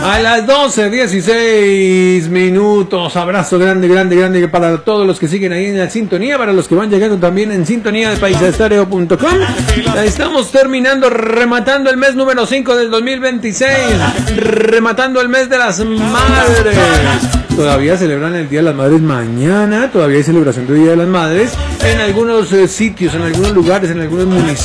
A las 12:16 minutos. Abrazo grande, grande, grande para todos los que siguen ahí en la sintonía, para los que van llegando también en sintonía de paisaestereo.com. Estamos terminando, rematando el mes número 5 del 2026, rematando el mes de las madres. Todavía celebran el Día de las Madres mañana, todavía hay celebración del Día de las Madres en algunos sitios, en algunos lugares, en algunos municipios.